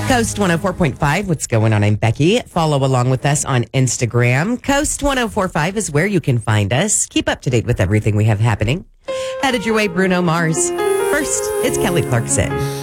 Coast 104.5, what's going on? I'm Becky. Follow along with us on Instagram. Coast 104.5 is where you can find us. Keep up to date with everything we have happening. Headed your way, Bruno Mars. First, it's Kelly Clarkson.